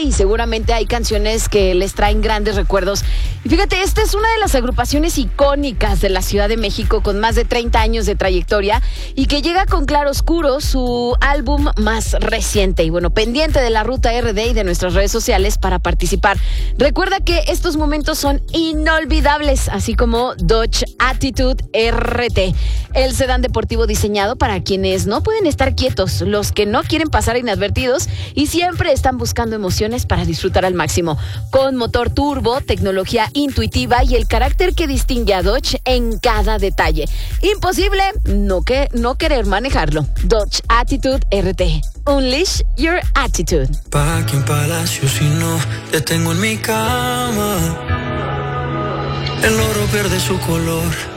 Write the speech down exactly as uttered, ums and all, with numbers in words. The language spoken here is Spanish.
y seguramente hay canciones que les traen grandes recuerdos. Y fíjate, esta es una de las agrupaciones icónicas de la Ciudad de México con más de treinta años de trayectoria y que llega con Claroscuro, su álbum más reciente. Y bueno, pendiente de la Ruta R D y de nuestras redes sociales para participar. Recuerda que estos momentos son inolvidables, así como Dodge Attitude R T, el sedán deportivo diseñado para quienes no pueden estar quietos, los que no quieren pasar inadvertidos y siempre están buscando emociones para disfrutar al máximo. Con motor turbo, tecnología intuitiva y el carácter que distingue a Dodge en cada detalle. Imposible no, que, no querer manejarlo. Dodge Attitude R T. Unleash your attitude. Pa' aquí en Palacio, si no te tengo en mi cama, el oro pierde su color.